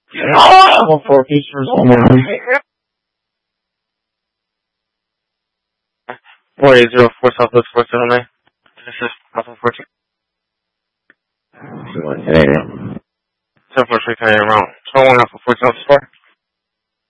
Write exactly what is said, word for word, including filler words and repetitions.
One four features, one more. Four eight zero four Southwest four seven nine. This is Alpha fourteen. Seven four three ten around. Twelve one Alpha fourteen Alpha four.